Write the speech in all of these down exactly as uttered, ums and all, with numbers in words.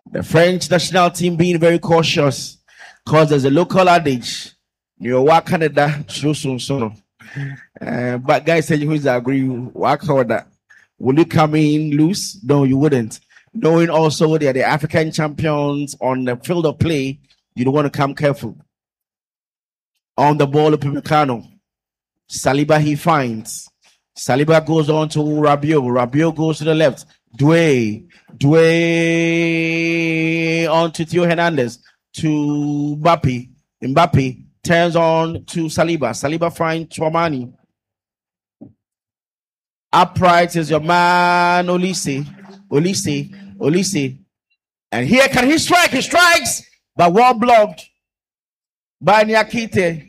The French national team being very cautious because there's a local adage. You work Canada, so so so. Uh, but guys say you agree, work harder. Will you come in loose? No, you wouldn't. Knowing also they are the African champions on the field of play, you don't want to come careful. On the ball of Pimicano. Saliba he finds. Saliba goes on to Rabiot. Rabiot goes to the left. Doué. Doué on to Theo Hernandez. To Mbappe. Mbappe turns on to Saliba. Saliba finds Chouamani. Upright is your man, Olise. Olise. Olise. And here can he strike? He strikes, but well blocked by Niakite.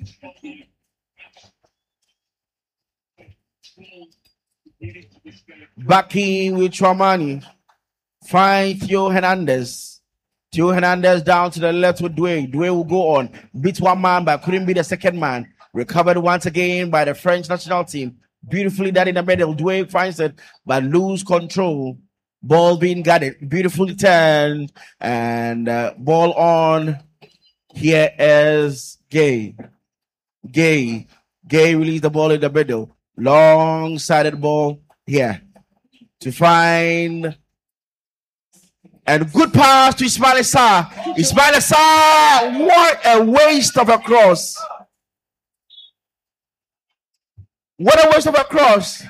Back in with Chouamani. Find Theo Hernandez. Theo Hernandez down to the left with Doué. Doué will go on. Beat one man, but couldn't be the second man. Recovered once again by the French national team. Beautifully done in the middle. Doué finds it, but lose control. Ball being guarded. Beautifully turned. And uh, ball on. Here is Gay. Gay. Gay released the ball in the middle. Long-sided ball here to find. And good pass to Ismaila Sarr. Ismaila Sarr. What a waste of a cross. What a waste of a cross.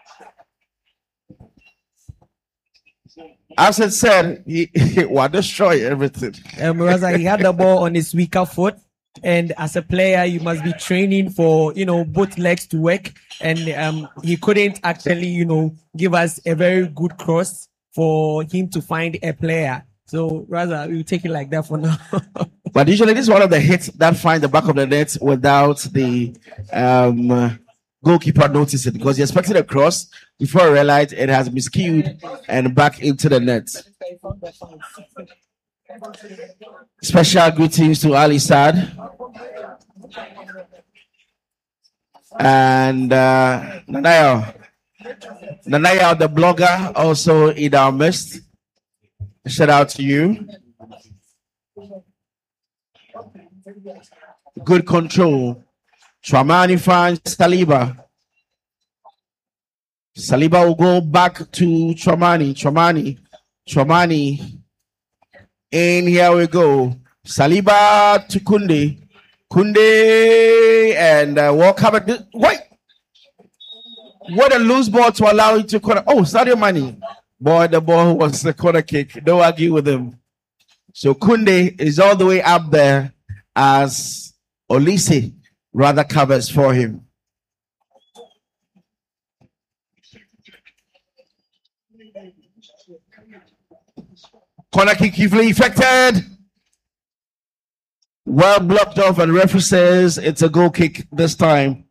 As it said, he, he will destroy everything. Um, Raza, he had the ball on his weaker foot. And as a player, you must be training for, you know, both legs to work. And um, he couldn't actually, you know, give us a very good cross for him to find a player. So, Raza, we'll take it like that for now. But usually this is one of the hits that find the back of the net without the um, goalkeeper noticing, because he expected a cross before he realized it has miscued and back into the net. Special greetings to Ali Saad and uh, Nanayo. Nanayo, the blogger, also in our midst. Shout out to you. Good control. Chouamani finds Saliba. Saliba will go back to Chouamani. Chouamani. Chouamani. And here we go. Saliba to Kunde. Kunde and uh, walk up. Wait. What a loose ball to allow you to corner. Oh, Sadio Mane. Boy, the ball was the corner kick. Don't argue with him. So Kunde is all the way up there as Olise rather covers for him. Corner kick easily effected. Well blocked off, and referee says it's a goal kick this time.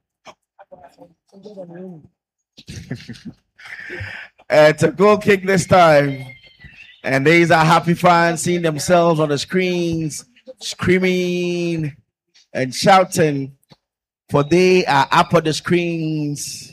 It's a goal kick this time. And these are happy fans seeing themselves on the screens, screaming and shouting, for they are up on the screens.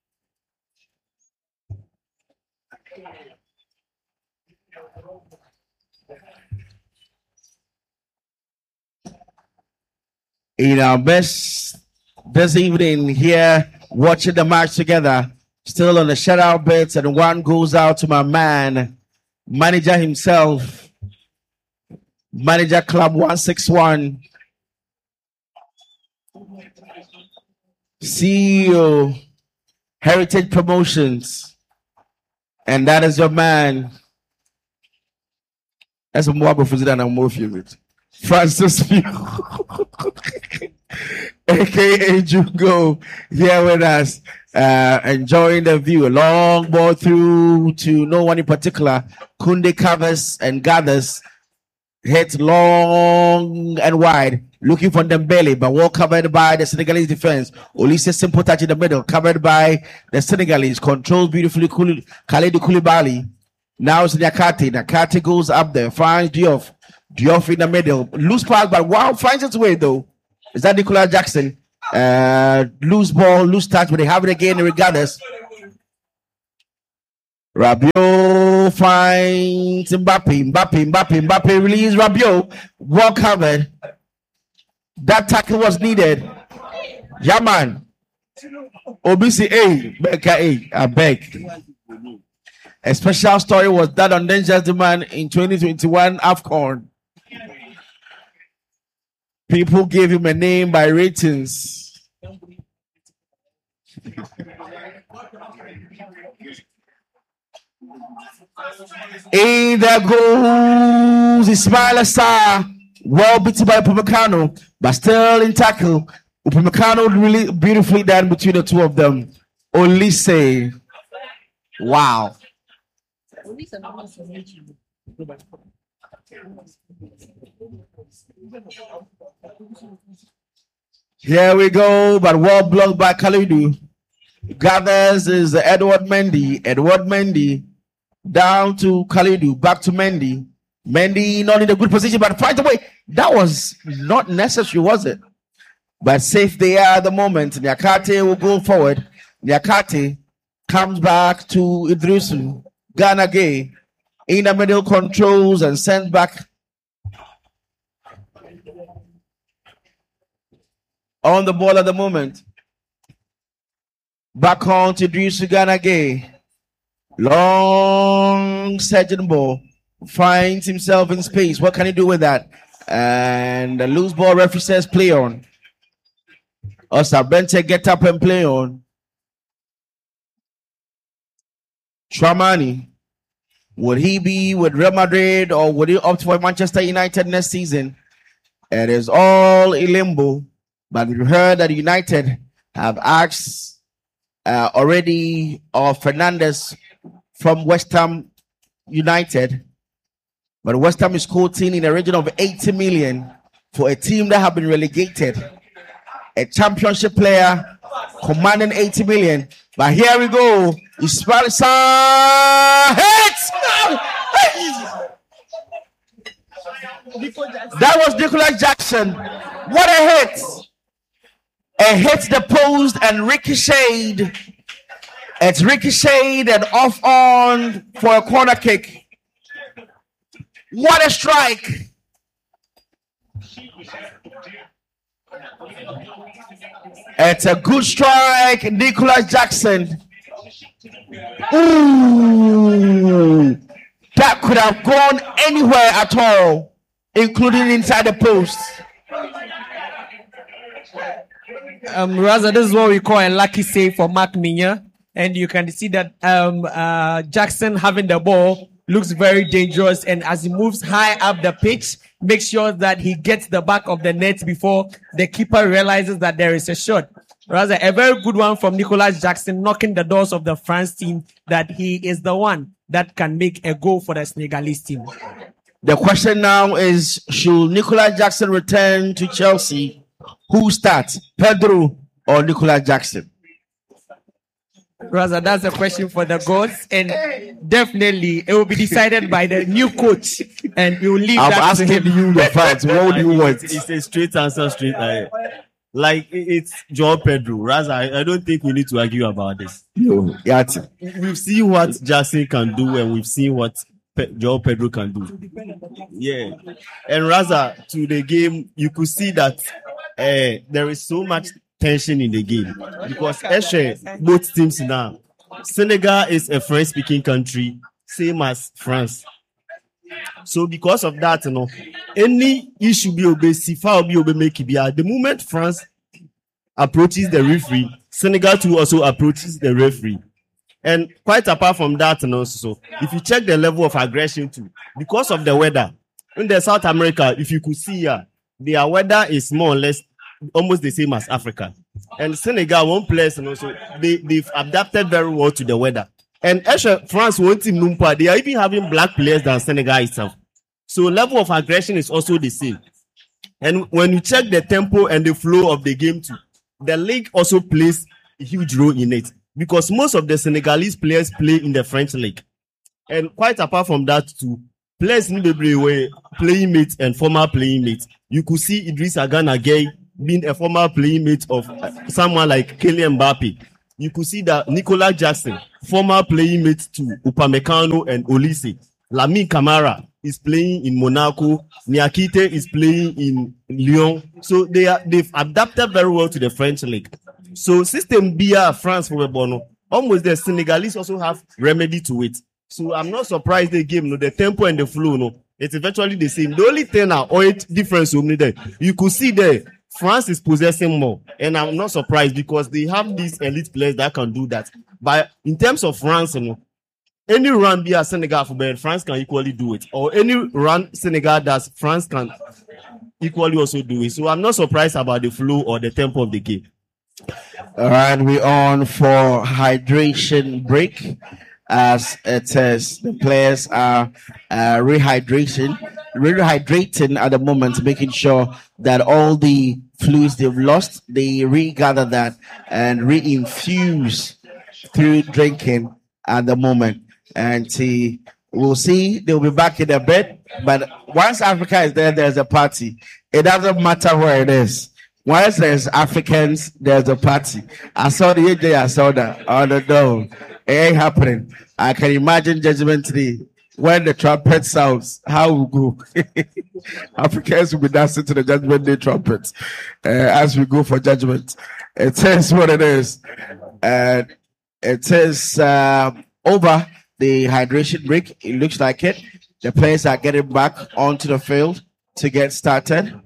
In our best this evening here, watching the match together, still on the shutout bits, and one goes out to my man, manager himself, manager club one six one, C E O, Heritage Promotions, and that is your man. That's a more before than I'm more favorite. Francis Pugh, aka Jugo, here with us, uh, enjoying the view. A long ball through to no one in particular. Kunde covers and gathers, hits long and wide, looking for Dembele, but well covered by the Senegalese defense. Olise simple touch in the middle, covered by the Senegalese, controls beautifully Khalidou Koulibaly. Now it's Niakate. Niakate goes up there, finds Diouf. Diouf in the middle. Loose pass, but wow, finds its way though. Is that Nicolas Jackson? Uh, loose ball, loose touch, but they have it again regardless. Rabiot Rabiot finds Mbappe. Mbappe, Mbappe, Mbappe release Rabiot. Well covered. That tackle was needed. Yeah, man. O B C A, Becca A, I beg. A special story was that on Dangerous Demand in twenty twenty-one AFCON. People gave him a name by ratings. In there goes Ismail Assar. Well beaten by Upamecano, but still in tackle. Upamecano really beautifully done between the two of them. Olise. Wow. Here we go, but well blocked by Kalidou. Gathers is Edward Mendy. Edward Mendy down to Kalidou, back to Mendy. Mendy not in a good position, but right away. That was not necessary, was it? But safe they are at the moment. Nyakate will go forward. Nyakate comes back to Idrisu. Ghana Gay in the middle controls and sends back on the ball at the moment. Back on to Idrisu Ghana Gay. Long surging ball. Finds himself in space. What can he do with that? And the loose ball referee says play on. Osa Bente get up and play on. Tramani. Would he be with Real Madrid or would he opt for Manchester United next season? It is all in limbo. But we heard that United have asked uh, already of Fernandes from West Ham United. But West Ham is quoting in a region of eighty million for a team that have been relegated. A championship player commanding eighty million. But here we go. Ismail Assar hits! That was Nicholas Jackson. What a hit! It hits the post and ricocheted. It's ricocheted and off on for a corner kick. What a strike! It's a good strike, Nicholas Jackson. Ooh, that could have gone anywhere at all, including inside the post. Um, Raza, this is what we call a lucky save for Mark Minya, and you can see that um, uh, Jackson having the ball looks very dangerous, and as he moves high up the pitch, make sure that he gets the back of the net before the keeper realizes that there is a shot. Rather, a very good one from Nicholas Jackson, knocking the doors of the France team that he is the one that can make a goal for the Senegalese team. The question now is, should Nicholas Jackson return to Chelsea? Who starts, Pedro or Nicholas Jackson? Raza, that's a question for the gods, and definitely it will be decided by the new coach, and you will leave I'm that to asking him. you the facts. What do you want? It's a straight answer, straight eye. Like it's João Pedro. Raza, I, I don't think we need to argue about this. Yo, yeah. We've seen what Jackson can do, and we've seen what Pe- João Pedro can do. Yeah, and Raza, to the game, you could see that uh, there is so much tension in the game because actually both teams now. Senegal is a French-speaking country, same as France. So because of that, you know, any issue be obey, Sifa will be obey make it be. The moment France approaches the referee, Senegal too also approaches the referee. And quite apart from that, you know, so if you check the level of aggression too, because of the weather in the South America, if you could see here, uh, their weather is more or less almost the same as Africa. And Senegal, one place, and also they, they've adapted very well to the weather. And actually, France, one team, Numpa, they are even having black players than Senegal itself. So level of aggression is also the same. And when you check the tempo and the flow of the game too, the league also plays a huge role in it. Because most of the Senegalese players play in the French league. And quite apart from that too, players need to be playing mates and former playing mates. You could see Idrissa Gana Gueye being a former playing mate of someone like Kylian Mbappe. you could see that Nicolas Jackson, former playing mate to Upamecano and Olise, Lamine Camara is playing in Monaco, Niakite is playing in Lyon. So they are they've adapted very well to the French league. So system B R France for Bono, almost the Senegalese also have remedy to it. So I'm not surprised they game no the tempo and the flow no. It's virtually the same. The only thing now, or it difference only there. You could see there, France is possessing more, and I'm not surprised because they have these elite players that can do that. But in terms of France, you know, any run be a Senegal for bed, France can equally do it, or any run Senegal does, France can equally also do it. So I'm not surprised about the flow or the tempo of the game. All right, we're on for hydration break. As it says, the players are uh, rehydration, rehydrating at the moment, making sure that all the fluids they've lost, they regather that and reinfuse through drinking at the moment. And see, we'll see, they'll be back in a bit. But once Africa is there, there's a party. It doesn't matter where it is. Once there's Africans, there's a party. I saw the A J, I saw that on the dome. It ain't happening. I can imagine Judgment Day when the trumpet sounds. How we go? Africans will be dancing to the Judgment Day trumpet uh, as we go for judgment. It says what it is. And it says uh, over the hydration break. It looks like it. The players are getting back onto the field to get started.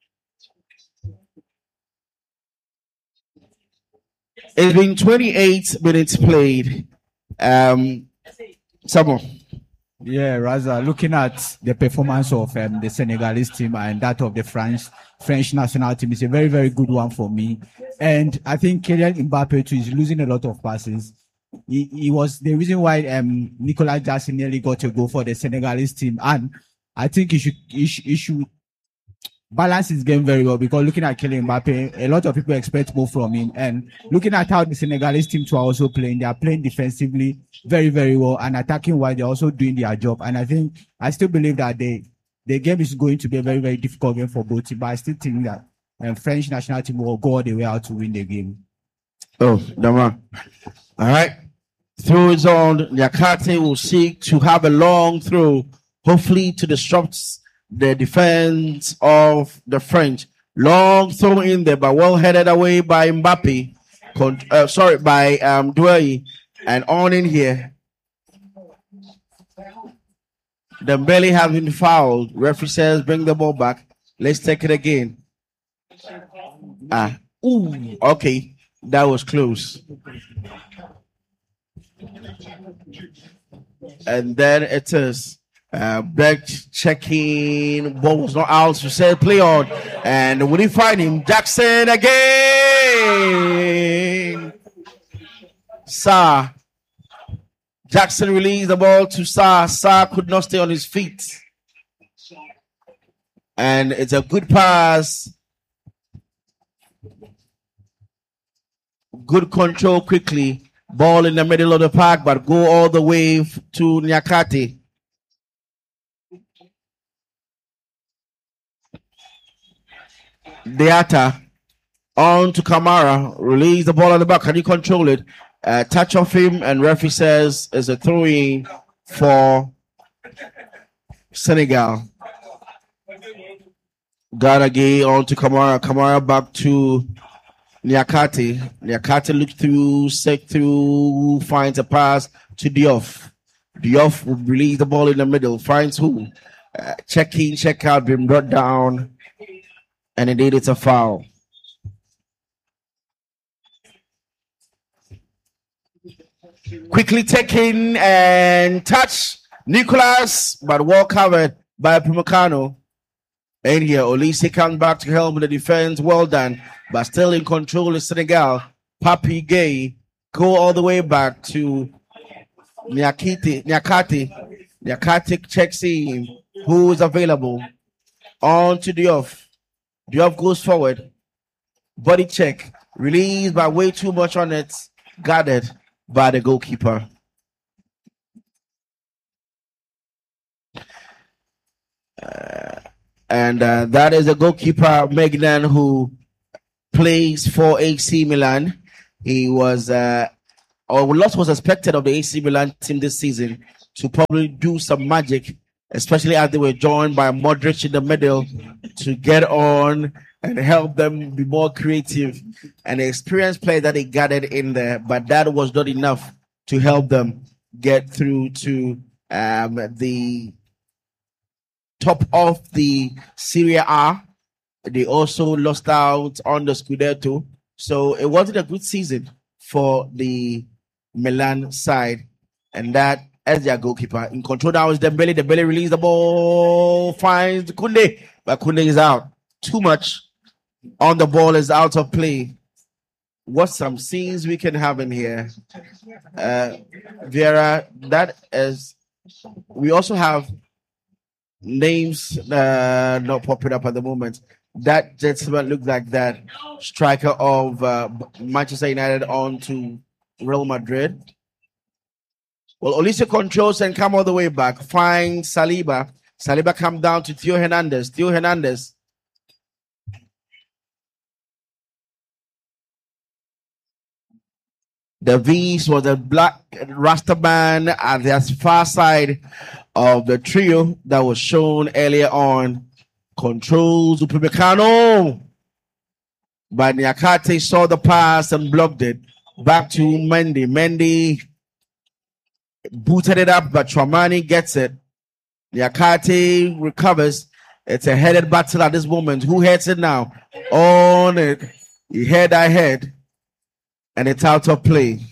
It's been twenty-eight minutes played. Um, Samuel. Yeah, Raza, looking at the performance of um, the Senegalese team and that of the French French national team is a very, very good one for me. And I think Kylian Mbappe too is losing a lot of passes. He, he was the reason why um, Nicolas Jackson nearly got a goal for the Senegalese team. And I think he should, he should, he should balance his game very well, because looking at Kylian Mbappe, a lot of people expect more from him. And looking at how the Senegalese team are also playing, they are playing defensively very, very well, and attacking while they're also doing their job. And I think, I still believe that they, the game is going to be a very, very difficult game for both teams, but I still think that um, French national team will go all the way out to win the game. Oh, Dama. All right. Throw is on. Niakate will seek to have a long throw, hopefully to disrupt the defense of the French. Long throw in there, but well headed away by Mbappe. Con- uh, sorry, by um, Douay. And on in here. Dembele has been fouled. Referee says bring the ball back. Let's take it again. Ah, ooh, okay. That was close. And then it is uh, back checking. Ball was not out. So said play on. And when he find him, Jackson again. Sarr. Jackson released the ball to Sarr. Sarr could not stay on his feet. And it's a good pass. Good control quickly. Ball in the middle of the park, but go all the way f- to Niakate. Deata on to Kamara. Release the ball on the back. Can you control it? Uh, touch off him, and referee says is a throw-in for Senegal. Garagay on to Kamara. Kamara back to Niakate. Niakate looks through, set through, finds a pass to Diouf. Diouf will release the ball in the middle. Finds who? Uh, check in, check out, been brought down, and indeed it's a foul. Quickly taken and touch Nicolas, but well covered by Upamecano. And here, Olise comes back to help with the defense. Well done, but still in control of Senegal. Papi Gay go all the way back to Niakate. Niakate. Niakate checks in. Who is available? On to Diouf. Diouf goes forward. Body check. Released by way too much on it. Guarded by the goalkeeper. Uh, and uh, that is the goalkeeper, Magnan, who plays for A C Milan. He was, uh, or a lot was expected of the A C Milan team this season to probably do some magic, especially as they were joined by Modric in the middle to get on and help them be more creative and the experienced play that they gathered in there. But that was not enough to help them get through to um, the top of the Serie A. They also lost out on the Scudetto. So it wasn't a good season for the Milan side. And that as their goalkeeper. In control now is Dembele. Dembele released the ball, finds Kunde, but Kunde is out. Too much on the ball, is out of play. What some scenes we can have in here. Uh, Vera, that is, we also have names uh, not popping up at the moment. That gentleman looked like that striker of uh, Manchester United on to Real Madrid. Well, Olise controls and come all the way back. Finds Saliba. Saliba come down to Theo Hernandez. Theo Hernandez. The V's was a black Rasta band at the far side of the trio that was shown earlier on. Controls Upamecano. But Niakate saw the pass and blocked it. Back to Mendy. Mendy booted it up, but Tramani gets it. Niakate recovers. It's a headed battle at this moment. Who heads it now? On it. He head ahead. And it's out of play.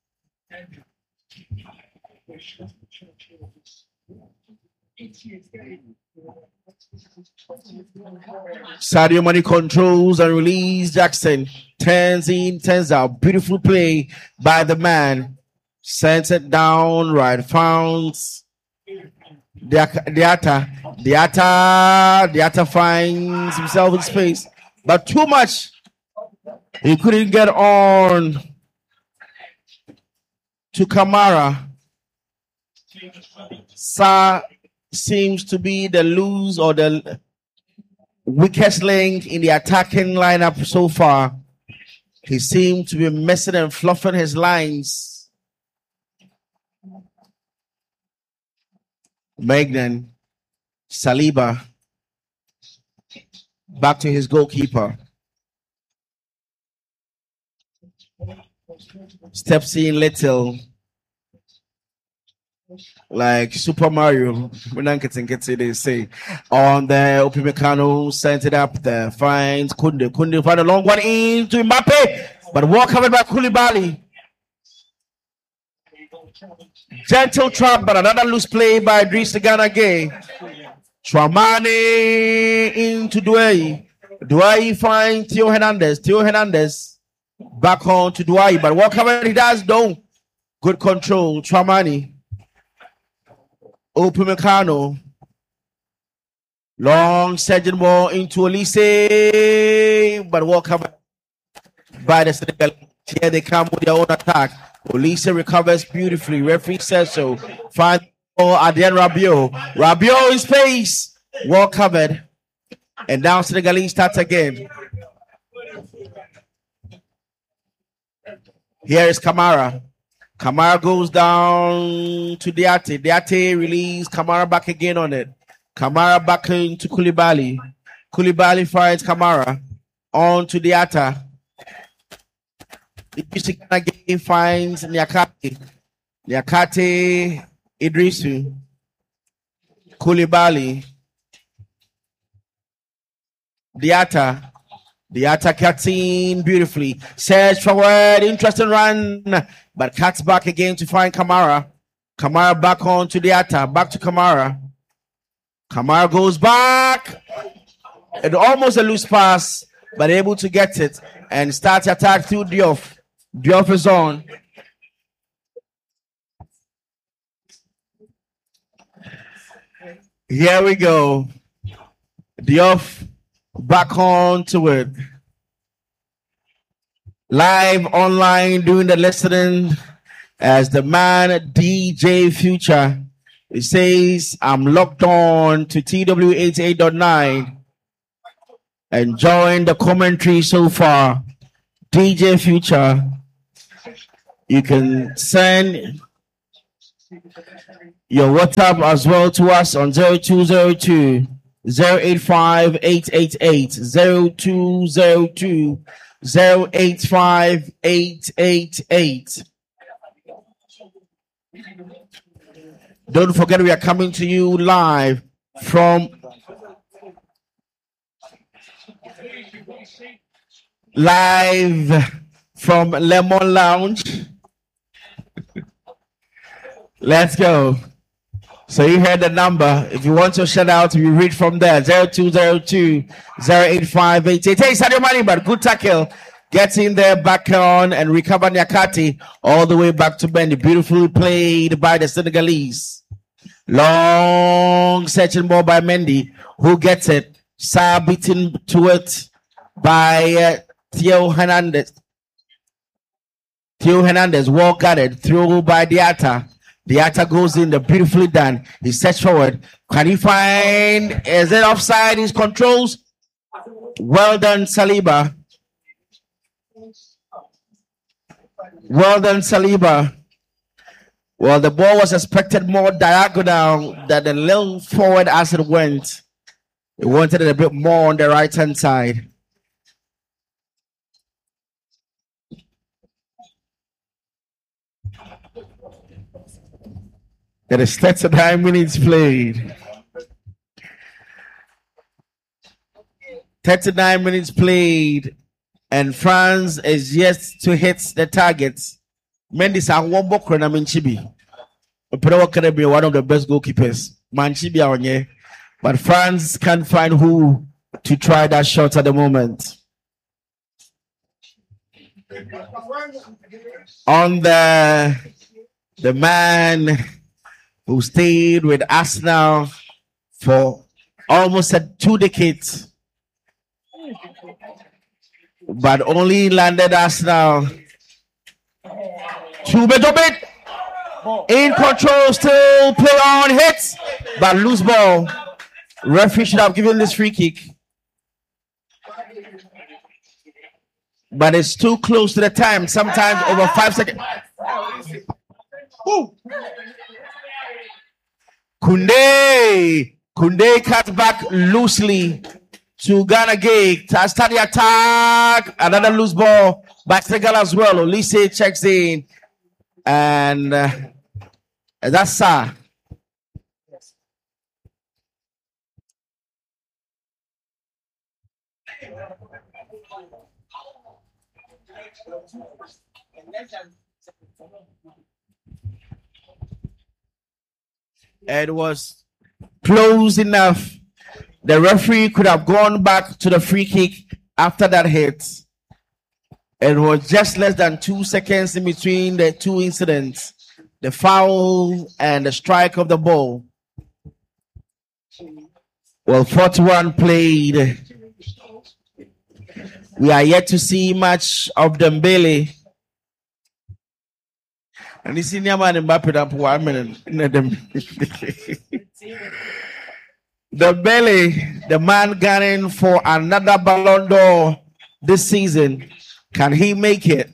Sadio Mane controls and release Jackson. Turns in, turns out. Beautiful play by the man. Sends it down, right. Founds Diata. Diata. Diata finds himself in space. But too much. He couldn't get on to Kamara. Sa seems to be the loose or the weakest link in the attacking lineup so far. He seemed to be messing and fluffing his lines. Magnan, Saliba, back to his goalkeeper. Steps in little, like Super Mario. When I get it, they say on the Upamecano sent it up there. Finds Kunde. Kunde find a long one into Mbappe, but walk covered by Koulibaly. Gentle trap, but another loose play by Idriss Gana Gueye. Tramani into Douay. Douay finds Theo Hernandez. Theo Hernandez. Back on to Douay, but whatever he does, though, good control. Tramani, Upamecano, long surging ball into Olise, but whatever by the Senegal. Here they come with their own attack. Olise recovers beautifully. Referee says so. Find ball at the end. Rabiot, Rabiot in space, well covered, and now Senegalese starts again. Here is Kamara. Kamara goes down to Diate. Diate release Kamara back again on it. Kamara back into Koulibaly. Koulibaly finds Kamara. On to Diata. Again finds Niakate. Niakate Idrisu. Koulibaly. Diata. The attack cuts in beautifully. Says forward, interesting run, but cuts back again to find Kamara. Kamara back on to the attack, back to Kamara. Kamara goes back. And almost a loose pass, but able to get it and starts attack through Diouf. Diouf is on. Here we go. Diouf. Back on to it. Live online doing the listening as the man D J Future. He says, I'm locked on to T W eighty-eight point nine. Enjoying the commentary so far. D J Future You can send your WhatsApp as well to us on zero two zero two, zero eight five, eight eight eight, zero two zero two, zero eight five, eight eight eight. Don't forget we are coming to you live from live from Lemon Lounge. Let's go. So you heard the number. If you want to shout out, you read from there. zero two zero two, zero eight five, eight eight eight. Hey, Sadio Mane, but good tackle. Gets in there, back on, and recover Nyakate all the way back to Benny. Beautifully played by the Senegalese. Long searching ball by Mendy, who gets it. Sa beaten to it by uh, Theo Hernandez. Theo Hernandez, well guarded, through by Diatta. Diatta goes in, the beautifully done. He sets forward. Can he find, is it offside? His controls. Well done, Saliba. Well done, Saliba. Well, the ball was expected more diagonal than the little forward as it went. It wanted it a bit more on the right-hand side. It is thirty-nine minutes played. thirty-nine minutes played, and France is yet to hit the targets. Mendy sang one book on Manchibi. Pero can be one of the best goalkeepers. Manchibi on, but France can't find who to try that shot at the moment. On the the man who stayed with Arsenal for almost two decades, but only landed Arsenal. Chubedobit in control, still play on, hits, but loose ball. Referee should have given this free kick, but it's too close to the time. Sometimes over five seconds. Ooh. Kunde, Kunde cut back loosely to Ghana Gate to start the attack. Another loose ball by Senegal as well. Olise checks in, and uh, that's Sa. It was close enough. The referee could have gone back to the free kick after that hit. It was just less than two seconds in between the two incidents, the foul and the strike of the ball. Well, forty-one played. We are yet to see much of Dembele. And the senior man in Mbappe up one minute. Dembele, the man gunning for another Ballon d'Or this season. Can he make it?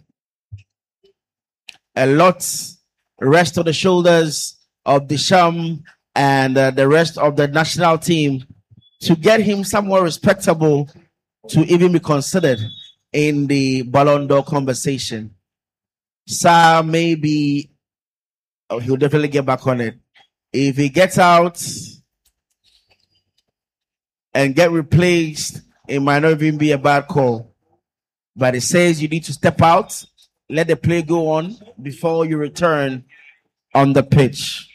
A lot rest on the shoulders of Deschamps and uh, the rest of the national team to get him somewhere respectable to even be considered in the Ballon d'Or conversation. Sa maybe oh, he'll definitely get back on it. If he gets out and get replaced, it might not even be a bad call. But it says you need to step out, let the play go on before you return on the pitch.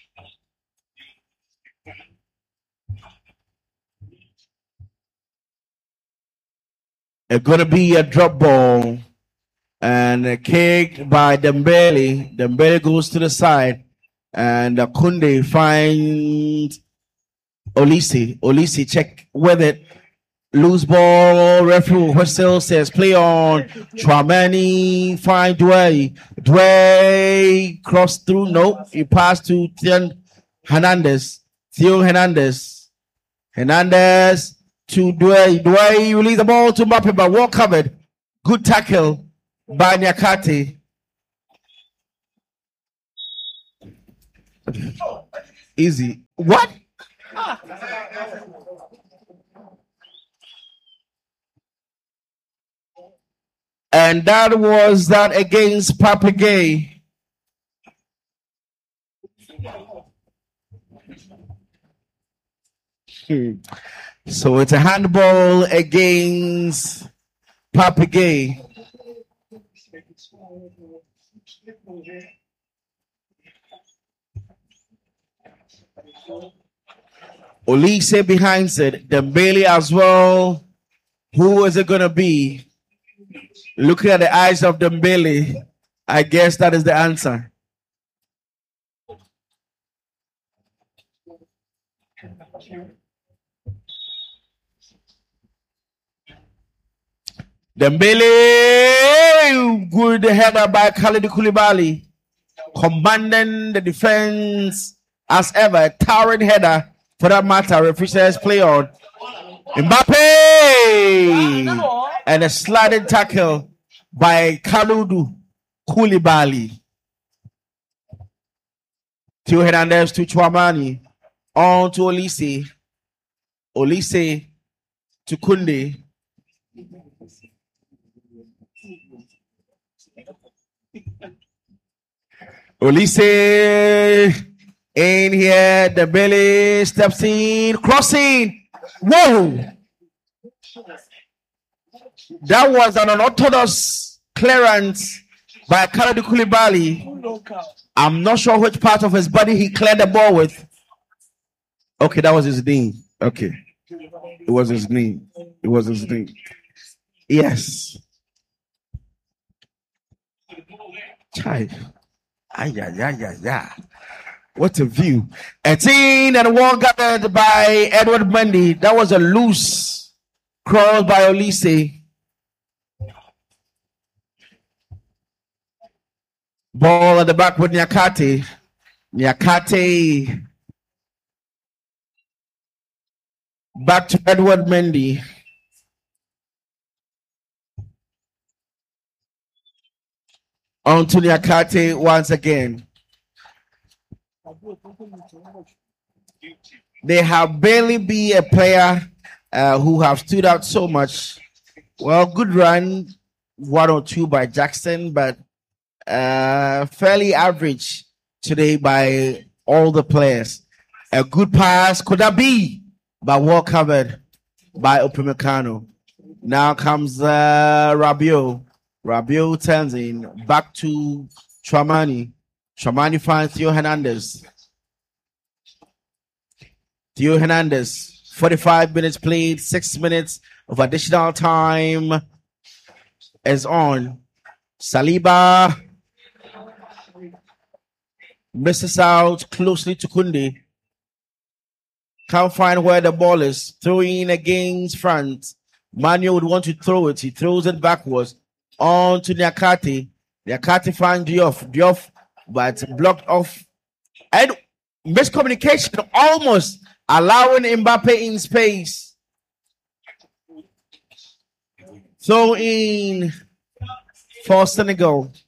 It's going to be a drop ball. And a kick by Dembele. Dembele goes to the side. And uh, Kunde finds Olise. Olise check with it. Loose ball. Referee whistle says play on. Tramani find Dway. Dway cross through. Nope. He passed to Theo Hernandez. Theo Hernandez. Hernandez to Dway. Dway release the ball to Mbappe, but well covered. Good tackle by Nyakate. Easy. What? And that was that against Papagay. Hmm. So it's a handball against Papagay. Olise behind it. Dembele as well. Who is it going to be? Looking at the eyes of Dembele, I guess that is the answer. Dembele, good header by Khalid Koulibaly, commanding the defense as ever. Towering header for that matter. Referee says play on. Mbappe and a sliding tackle by Kalidou Koulibaly. Theo Hernandez to Chouamani. On to Olise. Olise to Kunde. Olise in here. The belly steps in. Crossing. Whoa! That was an unorthodox clearance by Kalidou Koulibaly. I'm not sure which part of his body he cleared the ball with. Okay, that was his knee. Okay. It was his knee. It was his knee. Yes. Chai. Ay, ay, ay, ay, ay. What a view. eighteen and one gathered by Edward Mendy. That was a loose cross by Olise. Ball at the back with Nyakate. Nyakate. Back to Edward Mendy. On to Nyakate once again. There have barely been a player uh, who have stood out so much. Well, good run, one or two by Jackson, but uh, fairly average today by all the players. A good pass, could that be? But well covered by Upamecano. Now comes uh, Rabiot. Rabiot turns in back to Chouamani. Chouamani finds Theo Hernandez. Theo Hernandez, forty-five minutes played, six minutes of additional time is on. Saliba misses out closely to Kunde. Can't find where the ball is. Throwing against France. Manuel would want to throw it. He throws it backwards. On to Nyakate. Nyakate finds Diouf. Diouf, but blocked off. And miscommunication almost allowing Mbappe in space. So in for Senegal.